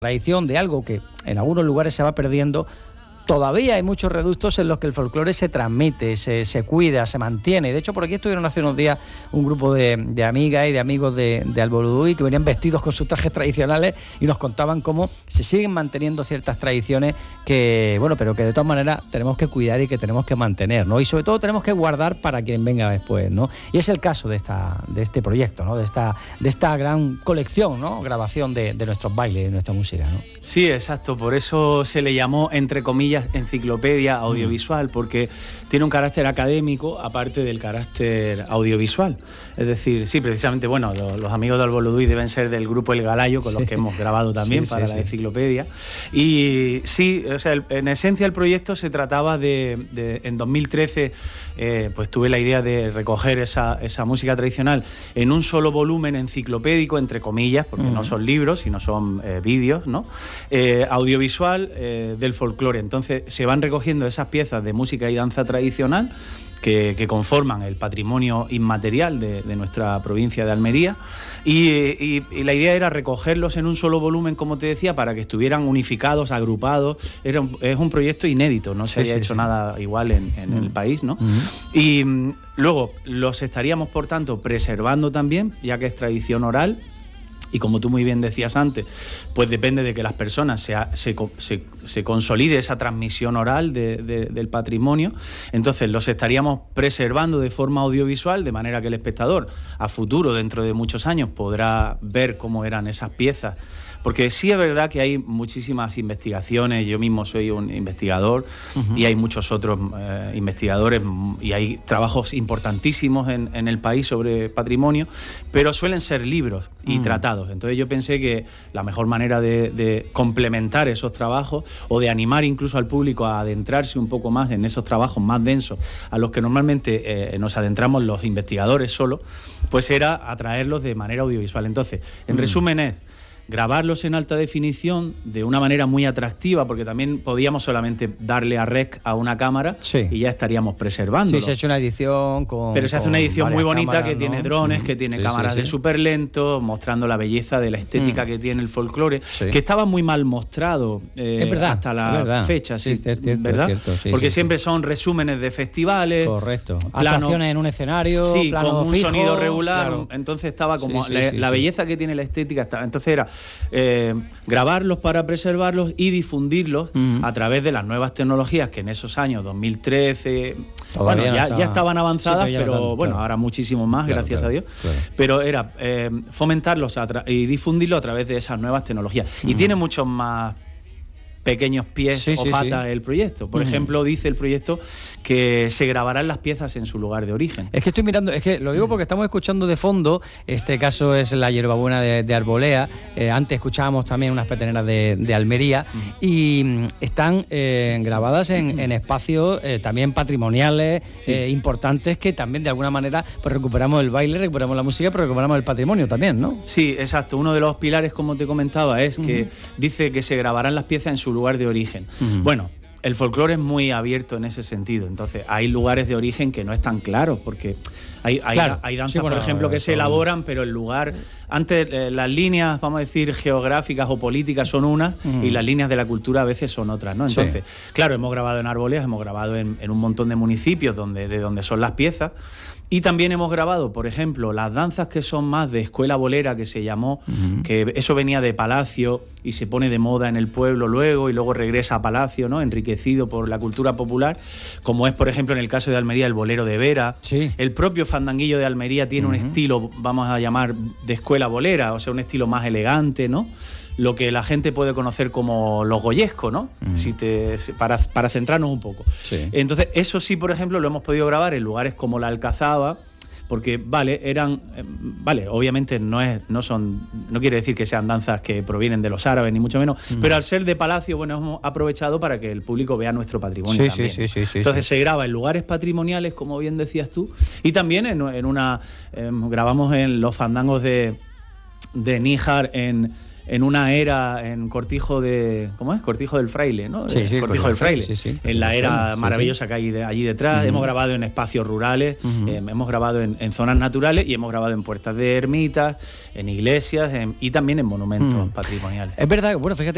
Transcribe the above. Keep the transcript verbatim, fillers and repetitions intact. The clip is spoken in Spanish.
tradición de algo que en algunos lugares se va perdiendo. Todavía hay muchos reductos en los que el folclore se transmite, se, se cuida, se mantiene. De hecho, por aquí estuvieron hace unos días un grupo de, de amigas y de amigos de, de Alboludui que venían vestidos con sus trajes tradicionales y nos contaban cómo se siguen manteniendo ciertas tradiciones que, bueno, pero que de todas maneras tenemos que cuidar y que tenemos que mantener, ¿no? Y sobre todo tenemos que guardar para quien venga después, ¿no? Y es el caso de esta, de este proyecto, ¿no? De esta, de esta gran colección, ¿no? Grabación de, de nuestros bailes, de nuestra música, ¿no? Sí, exacto. Por eso se le llamó, entre comillas, enciclopedia audiovisual, porque tiene un carácter académico aparte del carácter audiovisual. Es decir, sí, precisamente, bueno, los, los amigos de Alboludui deben ser del grupo El Galayo, con sí. los que hemos grabado también sí, para sí, la sí. enciclopedia. Y sí, o sea, en esencia el proyecto se trataba de, de en dos mil trece, eh, pues tuve la idea de recoger esa, esa música tradicional en un solo volumen enciclopédico, entre comillas, porque uh-huh. no son libros, sino son eh, vídeos, ¿no? Eh, audiovisual eh, del folclore. Entonces se van recogiendo esas piezas de música y danza tradicional que, que conforman el patrimonio inmaterial de, de nuestra provincia de Almería y, y, y la idea era recogerlos en un solo volumen, como te decía, para que estuvieran unificados, agrupados. Era un, es un proyecto inédito, no se sí, había sí, hecho sí. nada igual en, en mm. el país, ¿no? Mm. Y mm, luego los estaríamos, por tanto, preservando también, ya que es tradición oral. Y como tú muy bien decías antes, pues depende de que las personas se, se, se, se consolide esa transmisión oral de, de, del patrimonio. Entonces los estaríamos preservando de forma audiovisual, de manera que el espectador a futuro, dentro de muchos años, podrá ver cómo eran esas piezas. Porque sí es verdad que hay muchísimas investigaciones, yo mismo soy un investigador uh-huh. y hay muchos otros eh, investigadores y hay trabajos importantísimos en, en el país sobre patrimonio, pero suelen ser libros y uh-huh. tratados. Entonces yo pensé que la mejor manera de, de complementar esos trabajos o de animar incluso al público a adentrarse un poco más en esos trabajos más densos a los que normalmente eh, nos adentramos los investigadores solo, pues era atraerlos de manera audiovisual. Entonces, en uh-huh. resumen es grabarlos en alta definición de una manera muy atractiva, porque también podíamos solamente darle a rec a una cámara sí. y ya estaríamos preservándolo. Sí, se ha hecho una edición con... Pero se hace una edición muy bonita cámaras, que ¿no? tiene drones, que tiene sí, cámaras sí, sí. de súper lento, mostrando la belleza de la estética mm. que tiene el folclore, sí. que estaba muy mal mostrado eh, es verdad, hasta la fecha, sí, sí, es cierto, ¿verdad? Es cierto, sí, porque sí, siempre sí. son resúmenes de festivales. Correcto. Actuaciones en un escenario, sí, plano con un fijo, sonido regular, claro. entonces estaba como... Sí, sí, la, sí, la sí. belleza que tiene la estética estaba... Entonces era... Eh, grabarlos para preservarlos y difundirlos uh-huh. a través de las nuevas tecnologías que en esos años, dos mil trece, Todavía bueno, ya, no ya estaban avanzadas, sí, pero, pero tanto, bueno, claro. ahora muchísimo más, claro, gracias claro, a Dios. Claro. Pero era eh, fomentarlos a tra- y difundirlos a través de esas nuevas tecnologías. Uh-huh. Y tiene muchos más pequeños pies sí, o sí, patas sí. el proyecto. Por uh-huh. ejemplo, dice el proyecto que se grabarán las piezas en su lugar de origen. Es que estoy mirando, es que lo digo porque estamos escuchando de fondo, este caso es la hierbabuena de, de Arbolea, eh, antes escuchábamos también unas peteneras de, de Almería uh-huh. y mm, están eh, grabadas en, en espacios eh, también patrimoniales sí. eh, importantes que también de alguna manera pues recuperamos el baile, recuperamos la música, pero recuperamos el patrimonio también, ¿no? Sí, exacto. Uno de los pilares, como te comentaba, es uh-huh. que dice que se grabarán las piezas en su lugar de origen. Uh-huh. Bueno, el folclore es muy abierto en ese sentido, entonces hay lugares de origen que no están claros, porque hay, hay, claro. hay danzas, sí, bueno, por ejemplo, que se elaboran, pero el lugar, antes eh, las líneas, vamos a decir, geográficas o políticas son unas uh-huh. y las líneas de la cultura a veces son otras, ¿no? Entonces, sí. claro, hemos grabado en Arboleas, hemos grabado en, en un montón de municipios donde, de donde son las piezas. Y también hemos grabado, por ejemplo, las danzas que son más de escuela bolera, que se llamó, uh-huh. que eso venía de Palacio y se pone de moda en el pueblo luego y luego regresa a Palacio, ¿no? Enriquecido por la cultura popular, como es, por ejemplo, en el caso de Almería, el bolero de Vera. Sí. El propio fandanguillo de Almería tiene uh-huh. un estilo, vamos a llamar, de escuela bolera, o sea, un estilo más elegante, ¿no? Lo que la gente puede conocer como los goyescos, ¿no? Uh-huh. Si te, para, para centrarnos un poco. Sí. Entonces, eso sí, por ejemplo, lo hemos podido grabar en lugares como la Alcazaba, porque, vale, eran... Eh, vale, obviamente no es no son no quiere decir que sean danzas que provienen de los árabes, ni mucho menos, uh-huh. pero al ser de Palacio, bueno, hemos aprovechado para que el público vea nuestro patrimonio sí, también. Sí, sí, sí, Entonces sí. se graba en lugares patrimoniales, como bien decías tú, y también en, en una... Eh, grabamos en los fandangos de, de Níjar, en... en una era en Cortijo de... ¿Cómo es? Cortijo del Fraile, ¿no? Sí, sí, Cortijo del Fraile. Sí, sí, en la era sí, maravillosa sí. que hay de, allí detrás. Uh-huh. Hemos grabado en espacios rurales, uh-huh. eh, hemos grabado en, en zonas naturales y hemos grabado en puertas de ermitas, en iglesias en, y también en monumentos uh-huh. patrimoniales. Es verdad, bueno, fíjate